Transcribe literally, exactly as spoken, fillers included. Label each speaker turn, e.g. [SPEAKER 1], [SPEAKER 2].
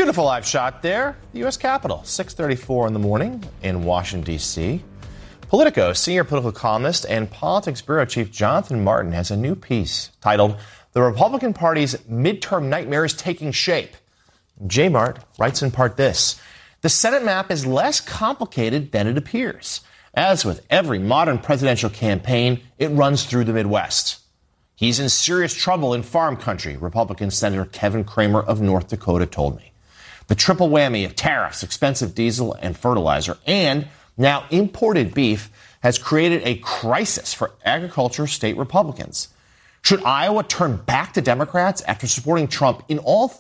[SPEAKER 1] Beautiful live shot there. The U S Capitol, six thirty-four in the morning in Washington, D C Politico senior political columnist and politics bureau chief Jonathan Martin has a new piece titled "The Republican Party's Midterm Nightmare is Taking Shape." J. Mart writes in part this: the Senate map is less complicated than it appears. As with every modern presidential campaign, it runs through the Midwest. He's in serious trouble in farm country, Republican Senator Kevin Cramer of North Dakota told me. The triple whammy of tariffs, expensive diesel and fertilizer, and now imported beef has created a crisis for agriculture state Republicans. Should Iowa turn back to Democrats after supporting Trump in all